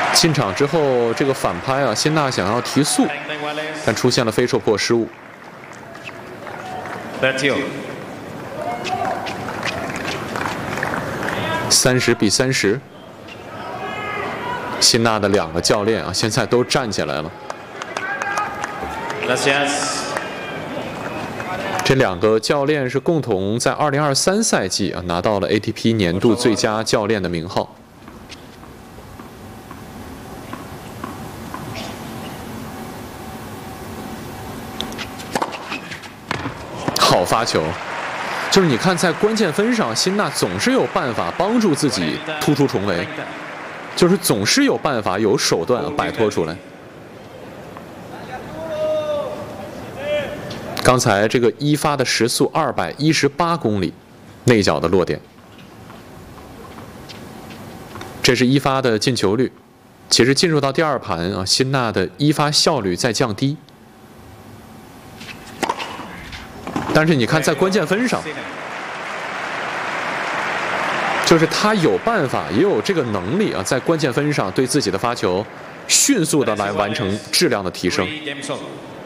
进场之后，这个反拍啊，辛纳想要提速，但出现了非受迫失误。30比30，辛纳的2个教练啊，现在都站起来了。这2个教练是共同在2023赛季啊拿到了 ATP 年度最佳教练的名号。好发球，就是你看在关键分上，辛纳总是有办法帮助自己突出重围，就是总是有办法有手段摆脱出来。刚才这个一发的时速218公里，内角的落点，这是一发的进球率。其实进入到第2盘啊，辛纳的一发效率在降低。但是你看，在关键分上，就是他有办法，也有这个能力啊，在关键分上对自己的发球迅速的来完成质量的提升。